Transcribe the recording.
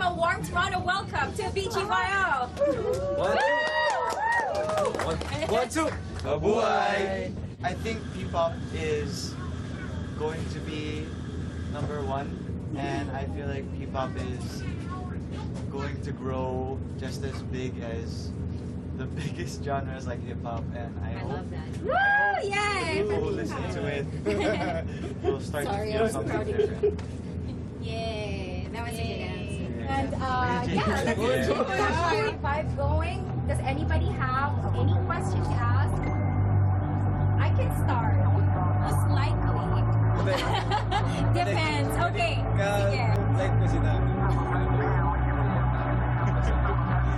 a warm Toronto welcome to BGYO. One, two. Mabuhay! I think P-pop is going to be number one, and I feel like P-pop is going to grow just as big as the biggest genres like hip-hop, and I hope love that. Woo! Yay! people who listen to it will start to feel something different. Yay! That was a good answer. And yeah, let's keep the vibe going. Does anybody have any questions to ask? I can start. Most likely. Depends. Okay. Sige. Like ko sina